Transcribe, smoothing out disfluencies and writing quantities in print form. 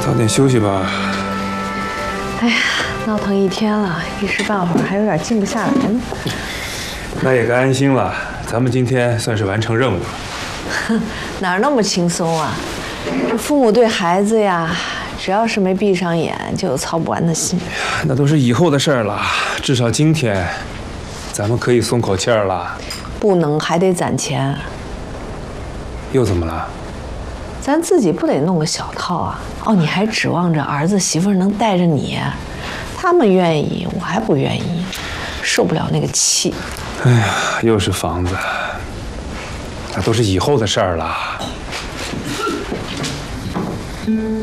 早点休息吧。 哎呀，闹腾一天了，一时半会儿还有点静不下来呢。 那也该安心了，咱们今天算是完成任务了。 哼，哪那么轻松啊？这父母对孩子呀，只要是没闭上眼，就有操不完的心。 那都是以后的事儿了，至少今天，咱们可以松口气儿了。 不能，还得攒钱。 又怎么了？ 咱自己不得弄个小套啊？哦，你还指望着儿子媳妇能带着你？他们愿意，我还不愿意，受不了那个气。 哎呀，又是房子，那都是以后的事儿了。